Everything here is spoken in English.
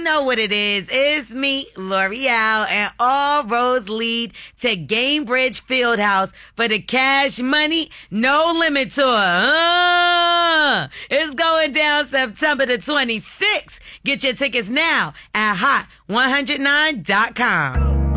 know what it is. It's me, L'Oreal, and all roads lead to Gainbridge Fieldhouse for the Cash Money No Limit Tour. It's going down September the 26th. Get your tickets now at hot109.com.